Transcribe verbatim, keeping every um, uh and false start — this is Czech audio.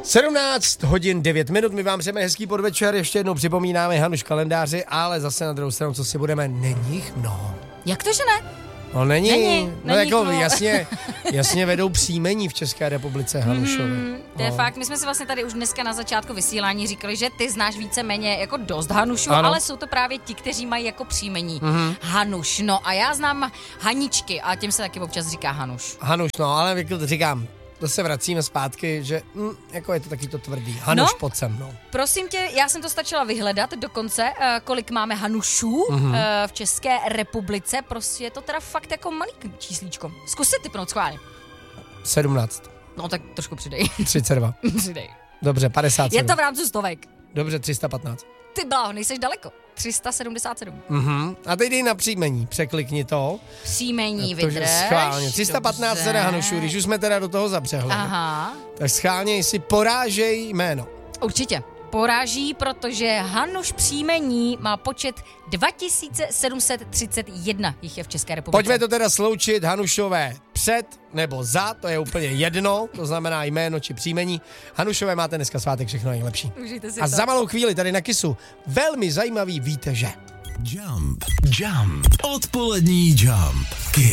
sedmnáct hodin devět minut, my vám přejeme hezký podvečer, ještě jednou připomínáme Hanuš kalendáři, ale zase na druhou stranu, co si budeme, není jich mnoho. Jak to, že ne? No není, není no není jako jasně, jasně vedou příjmení v České republice Hanušovi. Mm, to je no. fakt, my jsme si vlastně tady už dneska na začátku vysílání říkali, že ty znáš víceméně jako dost Hanušů, ano. ale jsou to právě ti, kteří mají jako příjmení Mm-hmm. Hanuš. No a já znám Haničky a těm se taky občas říká Hanuš. Hanuš, no, ale jak to říkám, to se vracíme zpátky, že hm, jako je to taky to tvrdý. Hanuš No. pod se mnou. Prosím tě, já jsem to stačila vyhledat dokonce, uh, kolik máme Hanušů mm-hmm. uh, v České republice. Prostě je to teda fakt jako malý číslíčko. Zkus si typnout schválně. sedmnáct. No tak trošku přidej. třicet dva. Přidej. Dobře, padesát sedm. Je to v rámci stovek. Dobře, tři sta patnáct. Ty bláho, nejseš daleko. tři sta sedmdesát sedm. Mhm. A teď dej na příjmení, překlikni to. Příjmení To, že vydrž. schválně. tři sta patnáct Dobře. teda Hanušů, když už jsme teda do toho zabřehli. Aha. Tak schválně si porážej jméno. Určitě. Poráží, protože Hanuš příjmení má počet dva tisíce sedm set třicet jedna jich je v České republice. Pojďme to teda sloučit, Hanušové před nebo za, to je úplně jedno, to znamená jméno či příjmení. Hanušové, máte dneska svátek, všechno nejlepší. Užijte si A to. za malou chvíli tady na Kisu velmi zajímavý víte, že... Jump, jump, odpolední jump, Kiss.